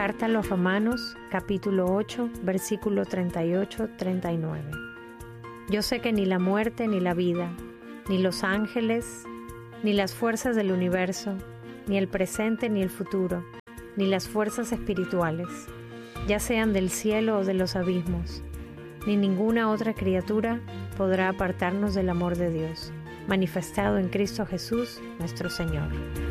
Carta a los Romanos, capítulo 8, versículo 38-39. Yo sé que ni la muerte ni la vida, ni los ángeles, ni las fuerzas del universo, ni el presente ni el futuro, ni las fuerzas espirituales, ya sean del cielo o de los abismos, ni ninguna otra criatura podrá apartarnos del amor de Dios, manifestado en Cristo Jesús, nuestro Señor.